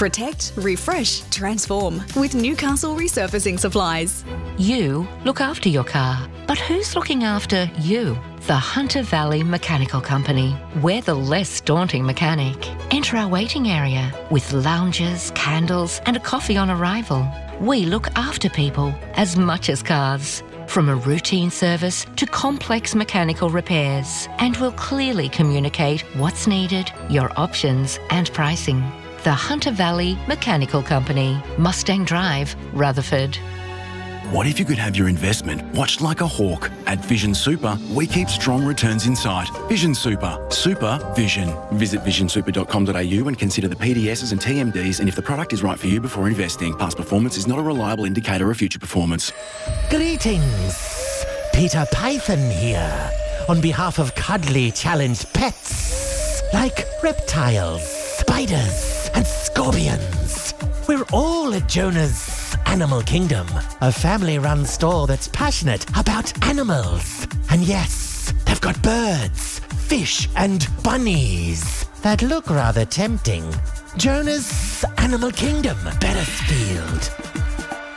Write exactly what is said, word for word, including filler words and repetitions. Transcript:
Protect, refresh, transform with Newcastle Resurfacing Supplies. You look after your car, but who's looking after you? The Hunter Valley Mechanical Company. We're the less daunting mechanic. Enter our waiting area with lounges, candles and a coffee on arrival. We look after people as much as cars. From a routine service to complex mechanical repairs. And we'll clearly communicate what's needed, your options and pricing. The Hunter Valley Mechanical Company. Mustang Drive, Rutherford. What if you could have your investment watched like a hawk? At Vision Super, we keep strong returns in sight. Vision Super. Super Vision. Visit vision super dot com dot a u and consider the P D Ss and T M Ds and if the product is right for you before investing. Past performance is not a reliable indicator of future performance. Greetings! Peter Python here. On behalf of cuddly challenged pets, like reptiles, spiders, and scorpions. We're all at Jonah's Animal Kingdom, a family-run store that's passionate about animals. And yes, they've got birds, fish, and bunnies that look rather tempting. Jonah's Animal Kingdom, Beresfield.